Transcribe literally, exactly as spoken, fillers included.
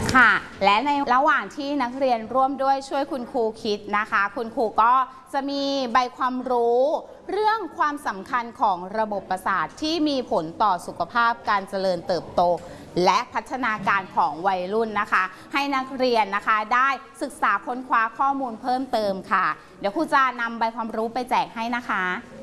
ค่ะและในระหว่างที่นักเรียนร่วมด้วยช่วยคุณครูคิดนะคะคุณครูก็จะมีใบความรู้เรื่องความสำคัญของระบบประสาทที่มีผลต่อสุขภาพการเจริญเติบโตและพัฒนาการของวัยรุ่นนะคะให้นักเรียนนะคะได้ศึกษาค้นคว้าข้อมูลเพิ่มเติมค่ะเดี๋ยวครูจะนำใบความรู้ไปแจกให้นะคะ